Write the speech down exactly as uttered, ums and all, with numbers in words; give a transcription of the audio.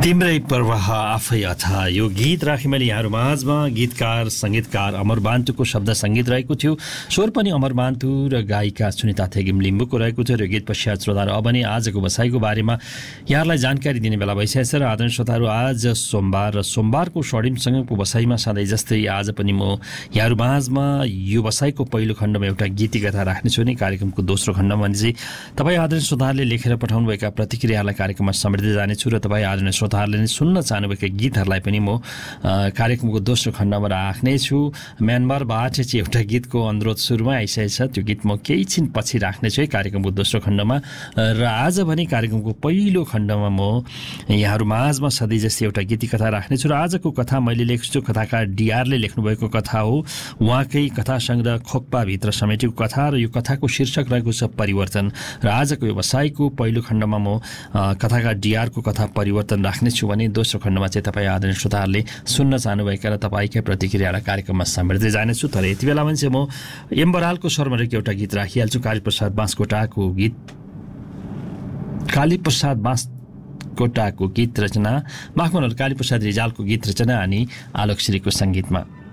तिम्रै प्रवाह आफै अथा यो गीत राखेँ मैले यहाँहरू माझमा। गीतकार सङ्गीतकार अमर बान्तुको शब्द सङ्गीत रहेको थियो, स्वर पनि अमर बान्तु र गायिका सुनिता थेगिम लिम्बूको रहेको थियो। र गीत पश्चात श्रोताहरू अब नि आजको बसाइको बारेमा यहाँहरूलाई जानकारी दिने बेला भइसकेको छ। र आदरणीय श्रोताहरू, आज सोमबार र सोमबारको स्वर्णिमसँगको बसाइमा सधैँ जस्तै आज पनि म यहाँहरू माझमा यो बसाइको पहिलो खण्डमा एउटा गीती कथा राख्नेछु नि कार्यक्रमको दोस्रो खण्डमा भने चाहिँ तपाईँ आदरणीय श्रोताहरूले लेखेर पठाउनुभएका प्रतिक्रियाहरूलाई कार्यक्रममा समेट्दै जानेछु र तपाईँ आदरणीय श्रोताहरूले नै सुन्न चाहनुभएका गीतहरूलाई पनि म कार्यक्रमको दोस्रो खण्डमा राख्नेछु। म्यानमारबाट चाहिँ एउटा गीतको अनुरोध सुरुमा आइसकेको छ, त्यो गीत म केही छिन पछि राख्नेछु है कार्यक्रमको दोस्रो खण्डमा। र आज भने कार्यक्रमको पहिलो खण्डमा म यहाँहरू माझमा सधैँ जस्तै एउटा गीती कथा राख्नेछु। र आजको कथा मैले लेख्छु, कथाकार डिआरले लेख्नुभएको कथा हो। उहाँकै कथा सङ्ग्रह खोक्पाभित्र समेटेको कथा र यो कथाको शीर्षक रहेको छ परिवर्तन। र आजको व्यवसायको पहिलो खण्डमा म कथाकार डिआरको कथा परिवर्तन राख्नेछु भने दोस्रो खण्डमा चाहिँ तपाईँ आदरणीय श्रोताहरूले सुन्न चाहनुभएका र तपाईँकै प्रतिक्रियालाई कार्यक्रममा समेट्दै जानेछु। तर यति बेला भने चाहिँ म एम बरालको स्वरमा रहेको एउटा गीत राखिहाल्छु, कालीप्रसाद बाँसकोटाको गीत, कालीप्रसाद बाँसकोटाको गीत रचना, माफ गर्नुहोस्, कालीप्रसाद रिजालको गीत रचना अनि आलोक श्रीको सङ्गीतमा।